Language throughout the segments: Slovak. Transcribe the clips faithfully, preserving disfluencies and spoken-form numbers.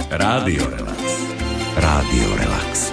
Rádio Relax. Rádio Relax.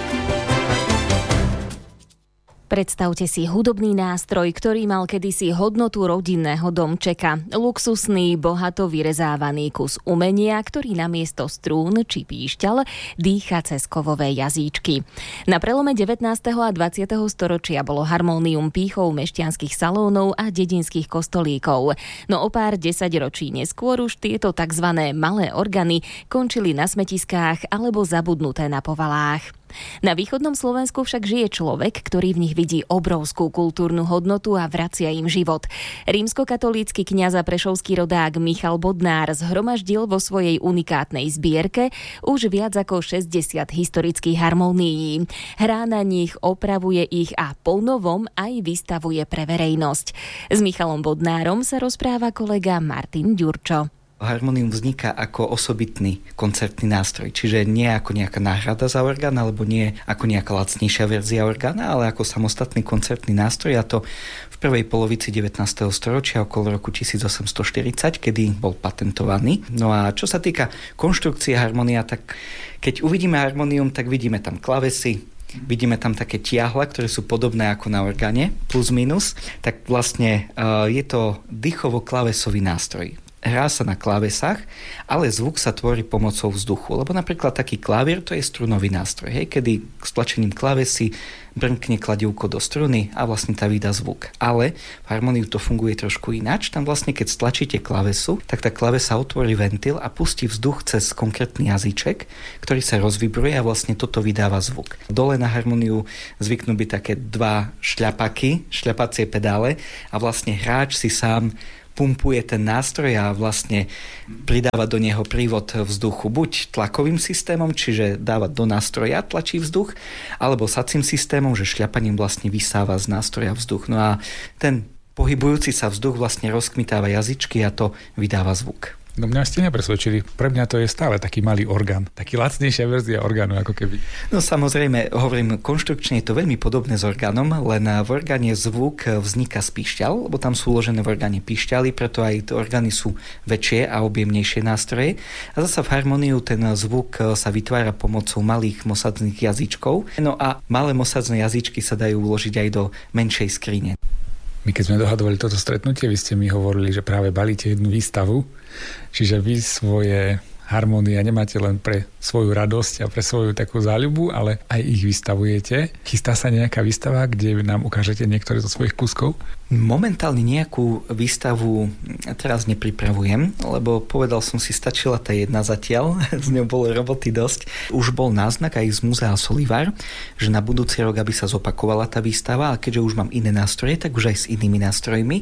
Predstavte si hudobný nástroj, ktorý mal kedysi hodnotu rodinného domčeka. Luxusný, bohato vyrezávaný kus umenia, ktorý namiesto strún či píšťal dýcha cez kovové jazyčky. Na prelome devätnásteho a dvadsiateho storočia bolo harmónium pýchou mešťanských salónov a dedinských kostolíkov. No o pár desaťročí neskôr už tieto tzv. Malé organy končili na smetiskách alebo zabudnuté na povalách. Na východnom Slovensku však žije človek, ktorý v nich vidí obrovskú kultúrnu hodnotu a vracia im život. Rímskokatolícky kňaz a prešovský rodák Michal Bodnár zhromaždil vo svojej unikátnej zbierke už viac ako šesťdesiat historických harmónií. Hrá na nich, opravuje ich a po novom aj vystavuje pre verejnosť. S Michalom Bodnárom sa rozpráva kolega Martin Ďurčo. Harmonium vzniká ako osobitný koncertný nástroj, čiže nie ako nejaká náhrada za orgán, alebo nie ako nejaká lacnejšia verzia orgána, ale ako samostatný koncertný nástroj, a to v prvej polovici devätnásteho storočia, okolo roku tisícosemstoštyridsať, kedy bol patentovaný. No a čo sa týka konštrukcie harmonia, tak keď uvidíme harmonium, tak vidíme tam klávesy, vidíme tam také tiahla, ktoré sú podobné ako na orgáne, plus minus, tak vlastne uh, je to dýchovo-klávesový nástroj. Hrá sa na klávesách, ale zvuk sa tvorí pomocou vzduchu. Lebo napríklad taký klavír, to je strunový nástroj, hej, kedy s tlačením klávesy brnkne kladivko do struny a vlastne tá vydá zvuk. Ale v harmoniu to funguje trošku ináč. Tam vlastne, keď stlačíte klávesu, tak tá klávesa otvorí ventil a pustí vzduch cez konkrétny jazyček, ktorý sa rozvibruje a vlastne toto vydáva zvuk. Dole na harmoniu zvyknú byť také dva šľapaky, šľapacie pedále, a vlastne hráč si sám pumpuje ten nástroj a vlastne pridáva do neho prívod vzduchu buď tlakovým systémom, čiže dáva do nástroja, tlačí vzduch, alebo sacím systémom, že šľapaním vlastne vysáva z nástroja vzduch. No a ten pohybujúci sa vzduch vlastne rozkmitáva jazyčky a to vydáva zvuk. No mňa ste nepresvedčili. Pre mňa to je stále taký malý orgán. Taký lacnejšia verzia orgánu, ako keby. No samozrejme, hovorím, konštrukčne je to veľmi podobné s orgánom, len v orgáne zvuk vzniká z píšťal, lebo tam sú uložené v orgáne píšťaly, preto aj orgány sú väčšie a objemnejšie nástroje. A zasa v harmoniu ten zvuk sa vytvára pomocou malých mosadzných jazyčkov. No a malé mosadzné jazyčky sa dajú uložiť aj do menšej skrine. My keď sme dohadovali toto stretnutie, vy ste mi hovorili, že práve balíte jednu výstavu, čiže vy svoje harmónie nemáte len pre svoju radosť a pre svoju takú záľubu, ale aj ich vystavujete. Chystá sa nejaká výstava, kde nám ukážete niektoré zo svojich kúskov? Momentálne nejakú výstavu teraz nepripravujem, lebo povedal som si, stačila tá jedna zatiaľ, z ňou bolo roboty dosť. Už bol náznak aj z Múzea Solivar, že na budúci rok, aby sa zopakovala tá výstava, a keďže už mám iné nástroje, tak už aj s inými nástrojmi,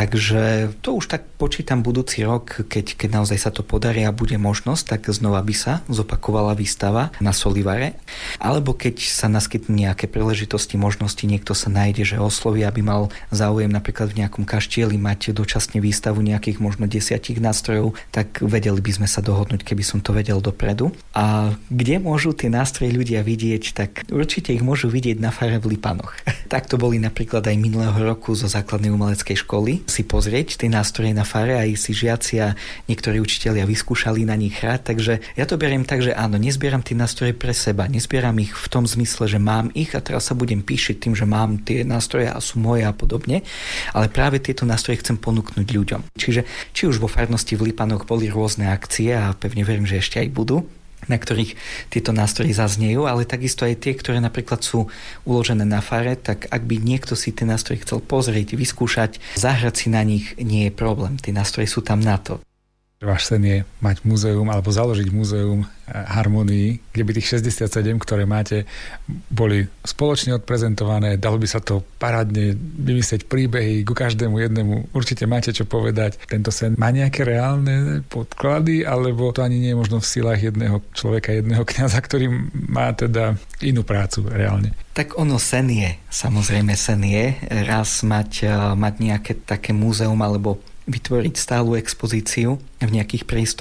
takže to už tak počítam budúci rok, keď, keď naozaj sa to podarí a bude možnosť, tak znova by sa zopakovala výstava na Solivare. Alebo keď sa naskytnú nejaké príležitosti, možnosti, niekto sa nájde, že osloví, aby mal záujem napríklad v nejakom kaštieli mať dočasne výstavu nejakých možno desiatich nástrojov, tak vedeli by sme sa dohodnúť, keby som to vedel dopredu. A kde môžu tie nástroje ľudia vidieť, tak určite ich môžu vidieť na fare v Lipanoch. Takto boli napríklad aj minulého roku zo základnej umeleckej školy si pozrieť tie nástroje na fare, aj si žiaci a niektorí učitelia vyskúšali na nich hrať, takže ja to beriem tak, že áno, nezbieram tie nástroje pre seba, nezbieram ich v tom zmysle, že mám ich a teraz sa budem píšiť tým, že mám tie nástroje a sú moje a podobne, ale práve tieto nástroje chcem ponúknuť ľuďom. Čiže či už vo farnosti v Lipanoch boli rôzne akcie a pevne verím, že ešte aj budú, na ktorých tieto nástroje zaznejú, ale takisto aj tie, ktoré napríklad sú uložené na fare, tak ak by niekto si tie nástroje chcel pozrieť, vyskúšať, zahrať si na nich, nie je problém. Tie nástroje sú tam na to. Váš sen je mať múzeum alebo založiť múzeum harmónií, kde by tých šesťdesiatsedem, ktoré máte, boli spoločne odprezentované, dalo by sa to parádne vymyslieť príbehy ku každému jednému. Určite máte čo povedať. Tento sen má nejaké reálne podklady, alebo to ani nie je možno v silách jedného človeka, jedného kňaza, ktorý má teda inú prácu reálne? Tak ono sen je, samozrejme sen je. Raz mať, mať nejaké také múzeum alebo vytvoriť stálu expozíciu v nejakých priestoroch.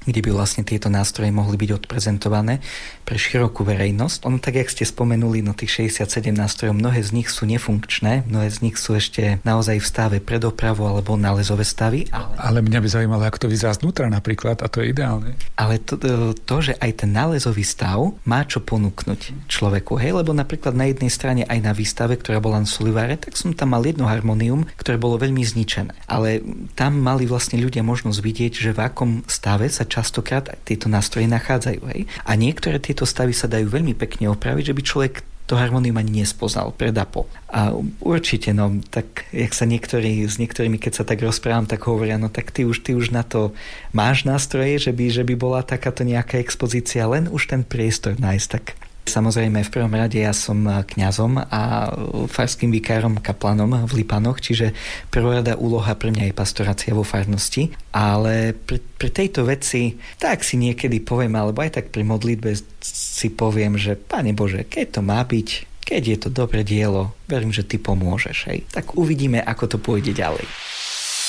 kde by vlastne tieto nástroje mohli byť odprezentované pre širokú verejnosť. Ono tak, jak ste spomenuli, no tých šesťdesiatsedem nástrojov, mnohé z nich sú nefunkčné, mnohé z nich sú ešte naozaj v stave pre dopravu alebo nálezové stavy. Ale, ale mňa by zaujímalo, ako to vyzerá znútra napríklad, a to je ideálne. Ale to, to, že aj ten nálezový stav má čo ponúknuť človeku, hej, lebo napríklad na jednej strane aj na výstave, ktorá bola na Solivare, tak som tam mal jedno harmonium, ktoré bolo veľmi zničené. Ale tam mali vlastne ľudia možnosť vidieť, že v akom stave sa častokrát tieto nástroje nachádzajú. Hej? A niektoré tieto stavy sa dajú veľmi pekne opraviť, že by človek to harmonium ani nespoznal pred a po. A určite, no, tak jak sa niektorí, s niektorými, keď sa tak rozprávam, tak hovoria, no tak ty už, ty už na to máš nástroje, že by, že by bola takáto nejaká expozícia, len už ten priestor nájsť, tak samozrejme, v prvom rade ja som kňazom a farským vikárom, kaplanom v Lipanoch, čiže prvorada úloha pre mňa je pastorácia vo farnosti, ale pri, pri tejto veci tak si niekedy poviem, alebo aj tak pri modlitbe si poviem, že Pane Bože, keď to má byť, keď je to dobré dielo, verím, že ty pomôžeš. Hej. Tak uvidíme, ako to pôjde ďalej.